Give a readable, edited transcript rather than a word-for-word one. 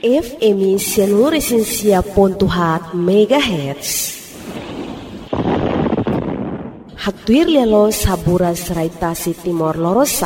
FM Sianuresinsia.hat MHz. Hatuir lelo sabura seraitasi Timor Lorosa.